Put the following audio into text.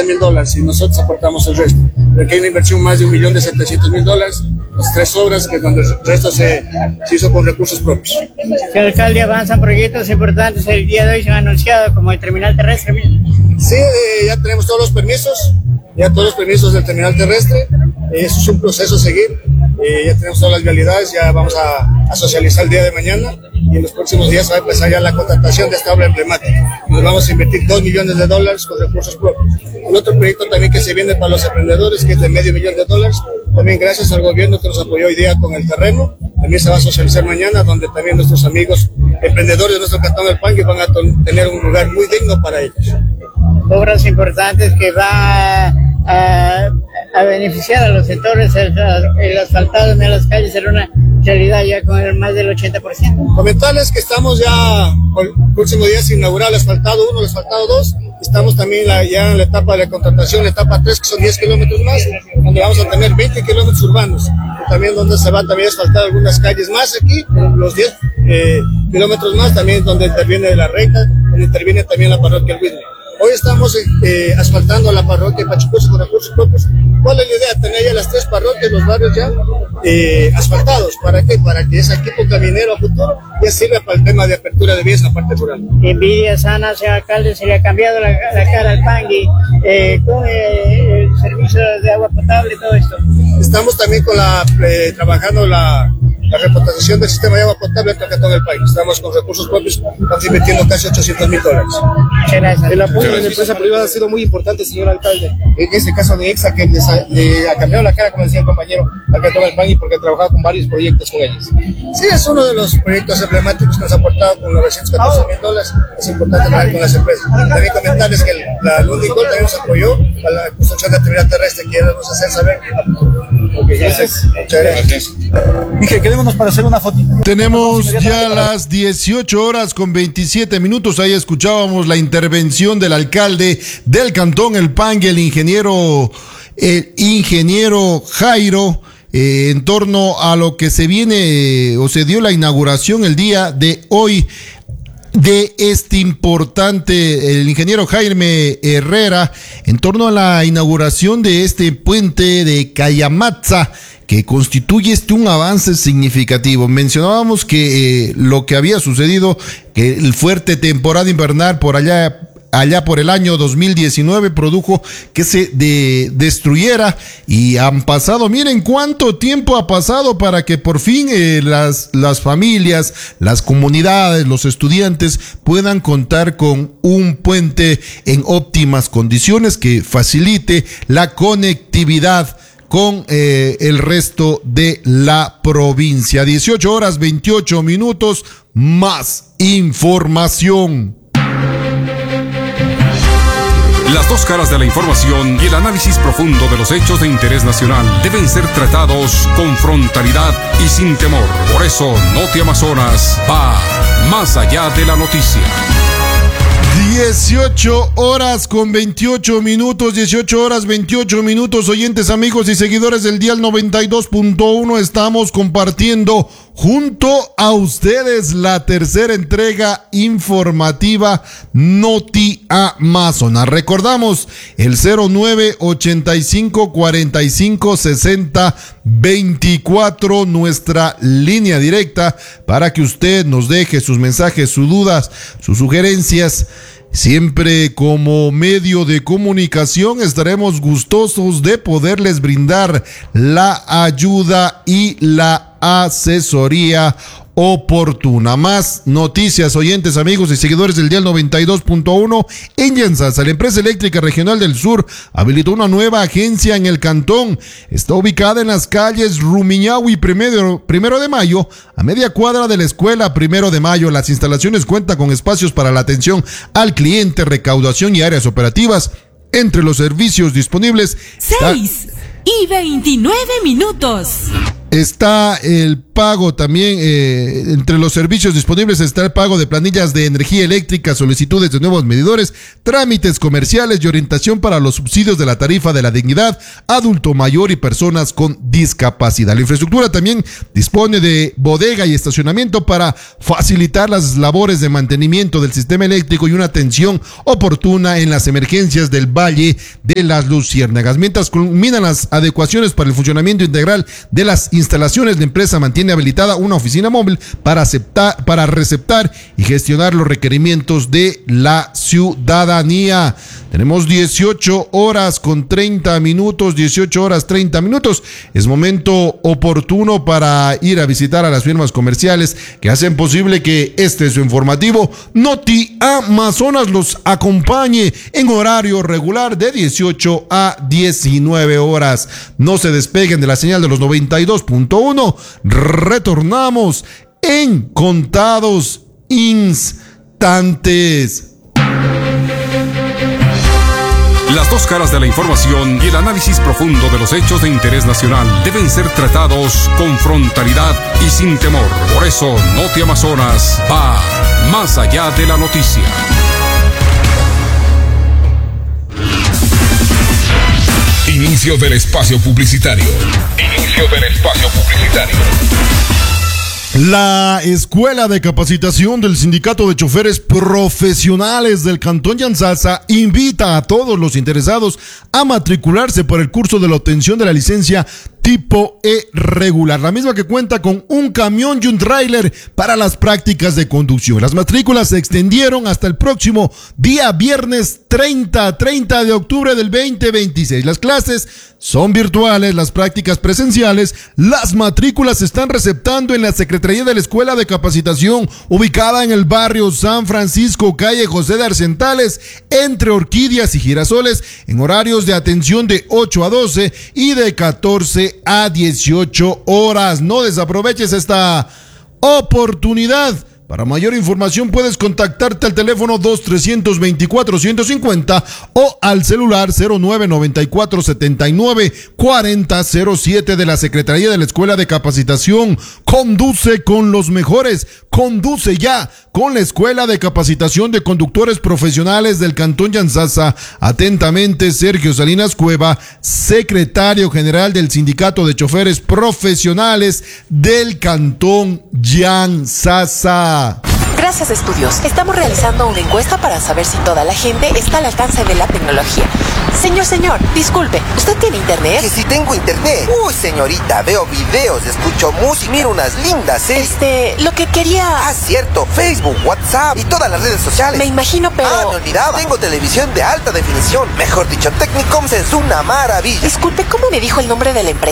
$150,000 y nosotros aportamos el resto. Porque hay una inversión más de $1.700.000, las 3 obras, que cuando el resto se hizo con recursos propios. Señor alcalde, avanzan proyectos importantes el día de hoy, se han anunciado como el terminal terrestre. Sí, ya tenemos todos los permisos del terminal terrestre. Eso es un proceso a seguir. Ya tenemos todas las vialidades, ya vamos a socializar el día de mañana y en los próximos días va a empezar ya la contratación de esta obra emblemática. Nos vamos a invertir $2 millones con recursos propios. El otro proyecto también que se viene para los emprendedores, que es de $500,000, también gracias al gobierno que nos apoyó hoy día con el terreno, también se va a socializar mañana, donde también nuestros amigos emprendedores de nuestro cantón del Pangue van a tener un lugar muy digno para ellos. Obras importantes que van a beneficiar a los sectores. El asfaltado en las calles será una realidad ya con más del 80%. Comentarles que estamos ya, el próximo día se inaugura el asfaltado 1, el asfaltado 2, estamos también ya en la etapa de la contratación, la etapa 3, que son 10 kilómetros más, donde vamos a tener 20 kilómetros urbanos, y también donde se va también a asfaltar algunas calles más aquí, los 10 kilómetros más, también donde interviene la Reca, donde interviene también la parroquia El Huisme. Hoy estamos asfaltando la parroquia de Pachucoso con recursos propios. ¿Cuál es la idea? Tener ya las 3 parroquias, los barrios ya asfaltados. ¿Para qué? Para que ese equipo caminero a futuro ya sirva para el tema de apertura de vías en la parte rural. Envidia sana, señor alcalde, se le ha cambiado la cara al Pangue con el servicio de agua potable y todo esto. Estamos también trabajando la reputación del sistema de agua potable entre el cantón del país. Estamos con recursos propios, estamos invirtiendo casi $800,000. Muchas gracias. El apoyo de la empresa privada ha sido muy importante, señor alcalde. En este caso de EXA, que le ha cambiado la cara, como decía el compañero, al cantón del Pangue, porque ha trabajado con varios proyectos con ellos. Sí, es uno de los proyectos emblemáticos que nos ha aportado con $914,000. Es importante trabajar con las empresas. También comentarles que la Lundingol también nos apoyó para la construcción de la terminal terrestre, que ya vamos a hacer saber. Gracias. Muchas gracias. Dije, quedémonos para hacer una foto. Tenemos ya las 18:27. Ahí escuchábamos la intervención del alcalde del cantón El Pangue, el ingeniero Jairo, en torno a lo que se viene o se dio la inauguración el día de hoy de este importante, el ingeniero Jaime Herrera, en torno a la inauguración de este puente de Cayamatza, que constituye un avance significativo. Mencionábamos que lo que había sucedido, que el fuerte temporada invernal por allá por el año 2019 produjo que se destruyera, y han pasado, miren cuánto tiempo ha pasado para que por fin las familias, las comunidades, los estudiantes puedan contar con un puente en óptimas condiciones que facilite la conectividad con el resto de la provincia. 18:28, más información. Las dos caras de la información y el análisis profundo de los hechos de interés nacional deben ser tratados con frontalidad y sin temor. Por eso, Noti Amazonas va más allá de la noticia. 18:28, oyentes, amigos y seguidores del Dial 92.1, estamos compartiendo junto a ustedes la tercera entrega informativa Noti Amazonas. Recordamos el 0985456024, nuestra línea directa para que usted nos deje sus mensajes, sus dudas, sus sugerencias. Siempre como medio de comunicación estaremos gustosos de poderles brindar la ayuda y la asesoría oportuna. Más noticias, oyentes, amigos y seguidores del Dial 92.1. Engensa, la empresa eléctrica regional del sur, habilitó una nueva agencia en el cantón. Está ubicada en las calles Rumiñahui y Primero de Mayo, a media cuadra de la escuela Primero de Mayo. Las instalaciones cuentan con espacios para la atención al cliente, recaudación y áreas operativas. Entre los servicios disponibles 6:29. Está el pago también, entre los servicios disponibles está el pago de planillas de energía eléctrica, solicitudes de nuevos medidores, trámites comerciales y orientación para los subsidios de la tarifa de la dignidad, adulto mayor y personas con discapacidad. La infraestructura también dispone de bodega y estacionamiento para facilitar las labores de mantenimiento del sistema eléctrico y una atención oportuna en las emergencias del Valle de las Luciérnagas. Mientras culminan las adecuaciones para el funcionamiento integral de las instalaciones, la empresa mantiene habilitada una oficina móvil para receptar y gestionar los requerimientos de la ciudadanía. Tenemos 18 horas 30 minutos. Es momento oportuno para ir a visitar a las firmas comerciales que hacen posible que su informativo Noti Amazonas los acompañe en horario regular de 18 a 19 horas. No se despeguen de la señal de los 92.1. Retornamos en contados instantes. Las dos caras de la información y el análisis profundo de los hechos de interés nacional deben ser tratados con frontalidad y sin temor. Por eso, Noti Amazonas va más allá de la noticia. Inicio del espacio publicitario. La Escuela de Capacitación del Sindicato de Choferes Profesionales del Cantón Yantzaza invita a todos los interesados a matricularse por el curso de la obtención de la licencia tipo E regular, la misma que cuenta con un camión y un tráiler para las prácticas de conducción. Las matrículas se extendieron hasta el próximo día viernes 30 de octubre del 2026. Las clases son virtuales, las prácticas presenciales. Las matrículas se están receptando en la Secretaría de la Escuela de Capacitación, ubicada en el barrio San Francisco, calle José de Arcentales, entre Orquídeas y Girasoles, en horarios de atención de 8 a 12 y de 14 a 18 horas. No desaproveches esta oportunidad. Para mayor información puedes contactarte al teléfono 2-324-150 o al celular 0994-79-4007 de la Secretaría de la Escuela de Capacitación. Conduce con los mejores. Conduce ya con la Escuela de Capacitación de Conductores Profesionales del Cantón Yantzaza. Atentamente, Sergio Salinas Cueva, secretario general del Sindicato de Choferes Profesionales del Cantón Yantzaza. Gracias, Estudios. Estamos realizando una encuesta para saber si toda la gente está al alcance de la tecnología. Señor, disculpe, ¿usted tiene internet? Que si tengo internet. Uy, señorita, veo videos, escucho música, miro unas lindas series. Lo que quería... Ah, cierto, Facebook, WhatsApp y todas las redes sociales. Me imagino, pero... Ah, me olvidaba. Tengo televisión de alta definición. Mejor dicho, Technicoms es una maravilla. Disculpe, ¿cómo me dijo el nombre de la empresa?